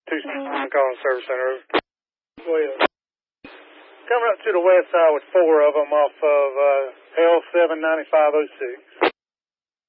Tucson Calling Service Center. Go ahead. Coming up to the west side with 4 of them off of L79506.